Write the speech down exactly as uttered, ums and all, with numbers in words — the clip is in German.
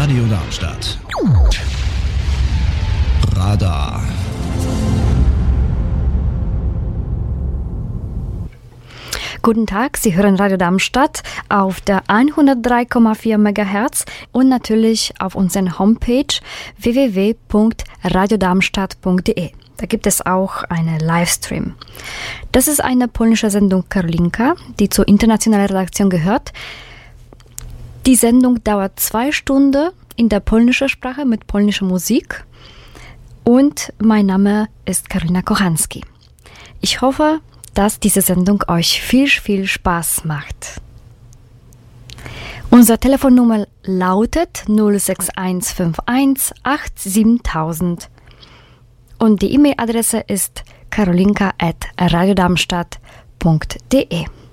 Radio Darmstadt. Radar. Guten Tag, Sie hören Radio Darmstadt auf der hundertdrei Komma vier Megahertz und natürlich auf unserer Homepage w w w punkt radiodarmstadt punkt d e. Da gibt es auch einen Livestream. Das ist eine polnische Sendung Karolinka, die zur internationalen Redaktion gehört. Die Sendung dauert zwei Stunden in der polnischen Sprache mit polnischer Musik. Und mein Name ist Karolina Kochanski. Ich hoffe, dass diese Sendung euch viel, viel Spaß macht. Unsere Telefonnummer lautet null sechs eins fünf eins acht sieben null null und die E-Mail-Adresse ist karolinka at radiodarmstadt punkt d e.